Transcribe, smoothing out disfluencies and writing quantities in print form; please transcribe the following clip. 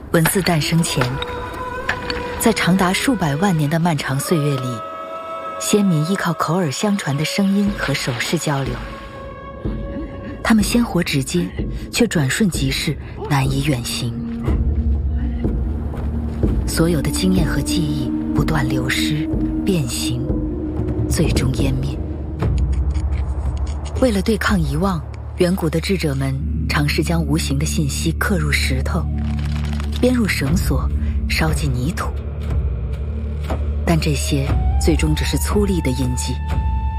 文字诞生前，在长达数百万年的漫长岁月里，先民依靠口耳相传的声音和手势交流。他们鲜活直接，却转瞬即逝，难以远行。所有的经验和记忆不断流失、变形，最终湮灭。为了对抗遗忘，远古的智者们尝试将无形的信息刻入石头，编入绳索，烧进泥土。但这些最终只是粗粝的印记，